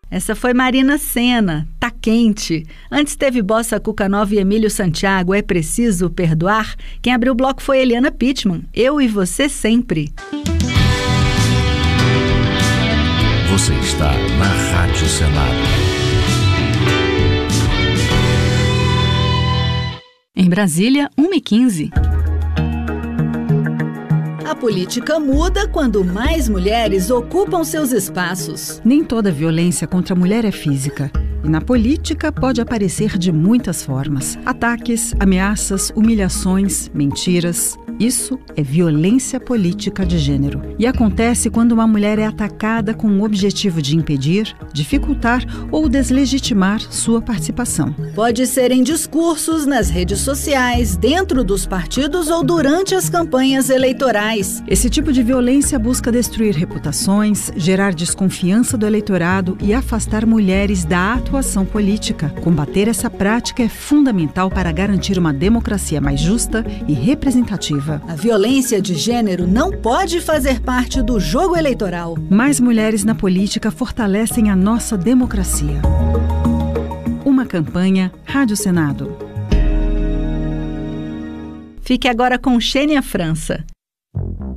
Essa foi Marina Sena, Tá Quente. Antes teve Bossa Cuca Nova e Emílio Santiago, É Preciso Perdoar. Quem abriu o bloco foi Eliana Pittman, Eu e Você Sempre. Você está na Rádio Senado. Em Brasília, 1h15. A política muda quando mais mulheres ocupam seus espaços. Nem toda violência contra a mulher é física. E na política pode aparecer de muitas formas. Ataques, ameaças, humilhações, mentiras. Isso é violência política de gênero. E acontece quando uma mulher é atacada com o objetivo de impedir, dificultar ou deslegitimar sua participação. Pode ser em discursos, nas redes sociais, dentro dos partidos ou durante as campanhas eleitorais. Esse tipo de violência busca destruir reputações, gerar desconfiança do eleitorado e afastar mulheres da atuação política. Combater essa prática é fundamental para garantir uma democracia mais justa e representativa. A violência de gênero não pode fazer parte do jogo eleitoral. Mais mulheres na política fortalecem a nossa democracia. Uma campanha Rádio Senado. Fique agora com Xênia França.